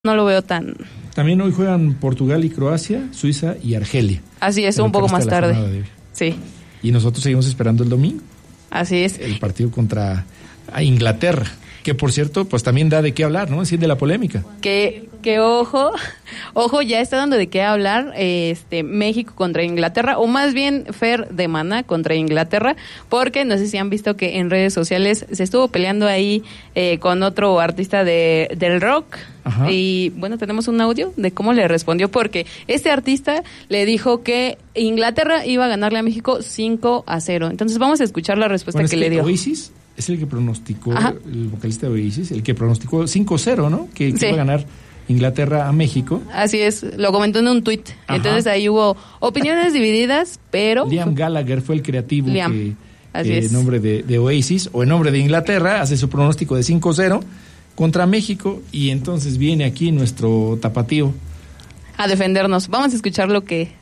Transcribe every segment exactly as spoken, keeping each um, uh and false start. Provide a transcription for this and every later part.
no lo veo tan... También hoy juegan Portugal y Croacia, Suiza y Argelia. Así es, un poco más tarde. Sí. Y nosotros seguimos esperando el domingo. Así es. El partido contra Inglaterra, que por cierto, pues también da de qué hablar, ¿no? Enciende la polémica. Que, que ojo, ojo, ya está dando de qué hablar este México contra Inglaterra, o más bien Fer de Maná contra Inglaterra, porque no sé si han visto que en redes sociales se estuvo peleando ahí eh, con otro artista de del rock. Ajá. Y bueno, tenemos un audio de cómo le respondió, porque este artista le dijo que Inglaterra iba a ganarle a México cinco a cero. Entonces vamos a escuchar la respuesta bueno, que, que le dio. Oasis es el que pronosticó, Ajá. el vocalista de Oasis, el que pronosticó cinco cero, ¿no? Que, que sí. iba a ganar Inglaterra a México. Así es, lo comentó en un tuit. Entonces ahí hubo opiniones divididas, pero... Liam Gallagher fue el creativo Liam. que, Así que es. en nombre de, de Oasis, o en nombre de Inglaterra, hace su pronóstico de cinco cero contra México, y entonces viene aquí nuestro tapatío a defendernos. Vamos a escuchar lo que...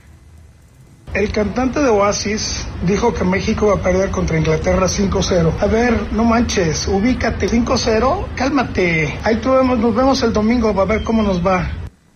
El cantante de Oasis dijo que México va a perder contra Inglaterra cinco cero. A ver, no manches, ubícate. cinco cero, cálmate. Ahí tú vemos, nos vemos el domingo, va a ver cómo nos va.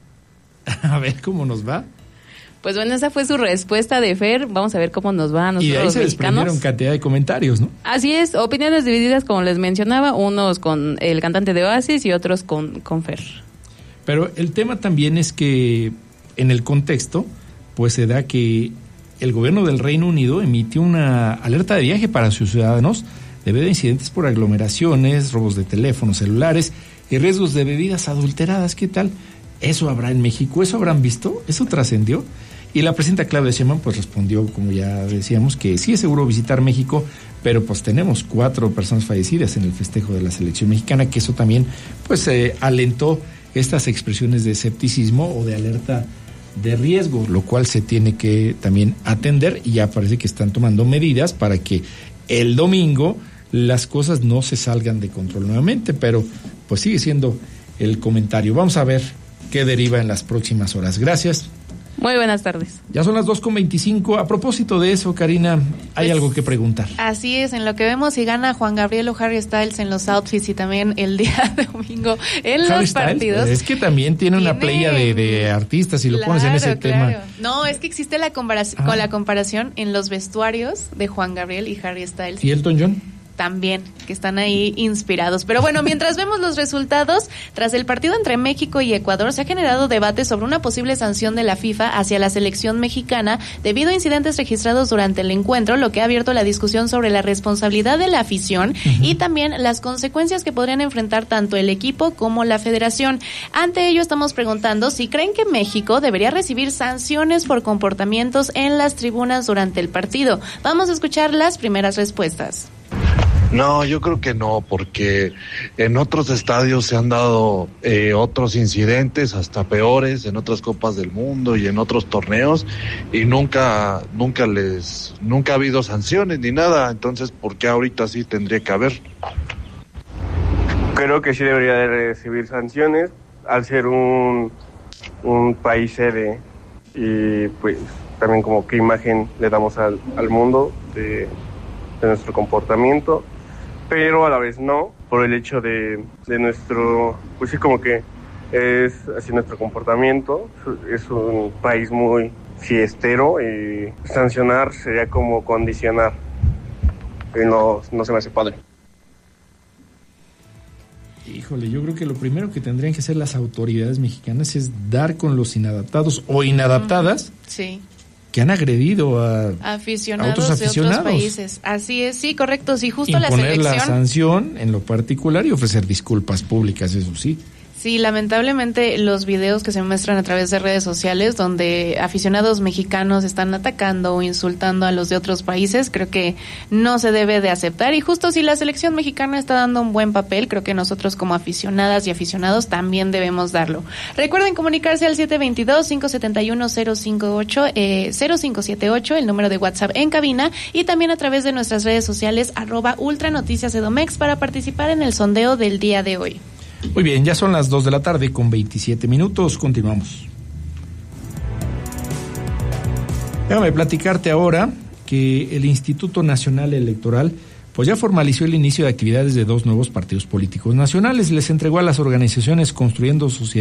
A ver cómo nos va. Pues bueno, esa fue su respuesta de Fer. Vamos a ver cómo nos va a nosotros. Y de ahí los se desprendieron cantidad de comentarios, ¿no? Así es, opiniones divididas, como les mencionaba, unos con el cantante de Oasis y otros con, con Fer. Pero el tema también es que en el contexto, pues se da que el gobierno del Reino Unido emitió una alerta de viaje para sus ciudadanos debido a incidentes por aglomeraciones, robos de teléfonos celulares y riesgos de bebidas adulteradas. ¿Qué tal? ¿Eso habrá en México? ¿Eso habrán visto? ¿Eso trascendió? Y la presidenta Claudia Sheinbaum pues respondió, como ya decíamos, que sí es seguro visitar México, pero pues tenemos cuatro personas fallecidas en el festejo de la selección mexicana, que eso también pues eh, alentó estas expresiones de escepticismo o de alerta de riesgo, lo cual se tiene que también atender, y ya parece que están tomando medidas para que el domingo las cosas no se salgan de control nuevamente, pero pues sigue siendo el comentario. Vamos a ver qué deriva en las próximas horas. Gracias. Muy buenas tardes. Ya son las dos con veinticinco. A propósito de eso, Karina, hay pues, algo que preguntar. Así es, en lo que vemos si gana Juan Gabriel o Harry Styles en los outfits y también el día de domingo en Harry los Styles, partidos. Es que también tiene, tiene... una playa de, de artistas y lo claro, pones en ese claro. tema. No, es que existe la comparación, ah. con la comparación en los vestuarios de Juan Gabriel y Harry Styles. ¿Y Elton John? También, que están ahí inspirados. Pero bueno, mientras vemos los resultados, tras el partido entre México y Ecuador, se ha generado debate sobre una posible sanción de la FIFA hacia la selección mexicana debido a incidentes registrados durante el encuentro, lo que ha abierto la discusión sobre la responsabilidad de la afición uh-huh. y también las consecuencias que podrían enfrentar tanto el equipo como la federación. Ante ello, estamos preguntando si creen que México debería recibir sanciones por comportamientos en las tribunas durante el partido. Vamos a escuchar las primeras respuestas. No, yo creo que no, porque en otros estadios se han dado eh, otros incidentes, hasta peores, en otras copas del mundo y en otros torneos, y nunca, nunca les, nunca ha habido sanciones ni nada. Entonces, ¿por qué ahorita sí tendría que haber? Creo que sí debería de recibir sanciones al ser un, un país sede, y pues también como qué imagen le damos al, al mundo de, de nuestro comportamiento. Pero a la vez no, por el hecho de, de nuestro, pues sí, como que es así nuestro comportamiento. Es un país muy fiestero y sancionar sería como condicionar, y no, no se me hace padre. Híjole, yo creo que lo primero que tendrían que hacer las autoridades mexicanas es dar con los inadaptados o inadaptadas. Sí. Que han agredido a, aficionados, a otros aficionados de otros países. Así es, sí, correcto. Sí, justo Imponer la selección. la sanción en lo particular y ofrecer disculpas públicas, eso sí. Sí, lamentablemente los videos que se muestran a través de redes sociales donde aficionados mexicanos están atacando o insultando a los de otros países, creo que no se debe de aceptar, y justo si la selección mexicana está dando un buen papel, creo que nosotros como aficionadas y aficionados también debemos darlo. Recuerden comunicarse al siete dos dos, cinco siete uno, cero cinco ocho, eh, cero cinco siete ocho, el número de WhatsApp en cabina, y también a través de nuestras redes sociales arroba ultranoticias edomex para participar en el sondeo del día de hoy. Muy bien, ya son las dos de la tarde con veintisiete minutos, continuamos. Déjame platicarte ahora que el Instituto Nacional Electoral pues ya formalizó el inicio de actividades de dos nuevos partidos políticos nacionales. Les entregó a las organizaciones Construyendo Sociedad